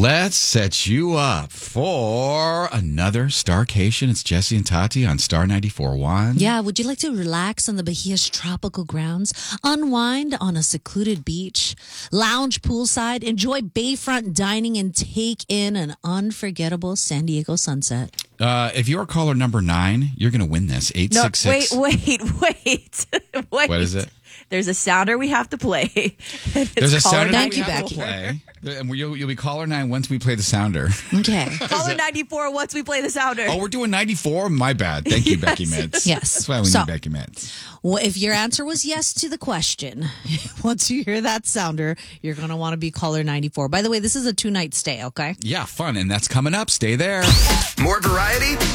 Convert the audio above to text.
Let's set you up for another Starcation. It's Jesse and Tati on Star 94.1. Yeah, would you like to relax on the Bahia's tropical grounds, unwind on a secluded beach, lounge poolside, enjoy bayfront dining, and take in an unforgettable San Diego sunset? If you're caller number 9, you're going to win this. 866. Wait. What is it? There's a sounder we have to play. There's a sounder Thank we you, have to Becky. play. And you'll be caller 9 once we play the sounder. Okay. Caller 94 once we play the sounder. Oh, we're doing 94? My bad. Thank you, Becky Mitz. Yes. That's why we So- need Becky Mitz. Well, if your answer was yes to the question, once you hear that sounder, you're going to want to be caller 94. By the way, this is a 2-night stay, okay? Yeah, fun. And that's coming up. Stay there. More variety?